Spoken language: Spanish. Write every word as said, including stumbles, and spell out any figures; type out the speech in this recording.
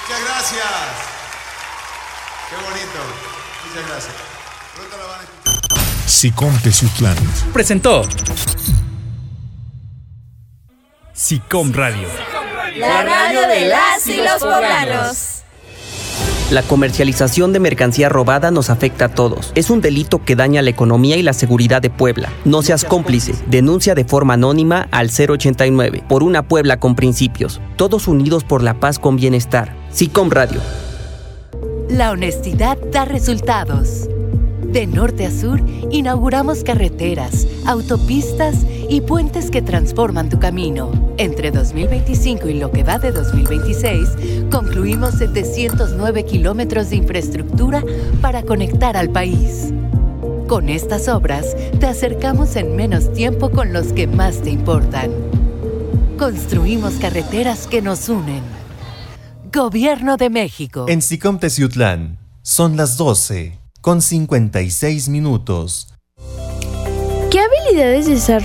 Muchas gracias. Qué bonito. Muchas gracias. Pronto la van a escuchar. SICOM Teciutlán presentó SICOM Radio, la radio de las y los poblanos. La comercialización de mercancía robada nos afecta a todos. Es un delito que daña la economía y la seguridad de Puebla. No seas cómplice. Denuncia de forma anónima al cero ochenta y nueve por una Puebla con principios. Todos unidos por la paz con bienestar. SICOM Radio. La honestidad da resultados. De norte a sur, inauguramos carreteras, autopistas y puentes que transforman tu camino. Entre dos mil veinticinco y lo que va de dos mil veintiséis, concluimos setecientos nueve kilómetros de infraestructura para conectar al país. Con estas obras, te acercamos en menos tiempo con los que más te importan. Construimos carreteras que nos unen. Gobierno de México. En SICOM Teciutlán son las doce con cincuenta y seis minutos. ¿Qué habilidades desarrolla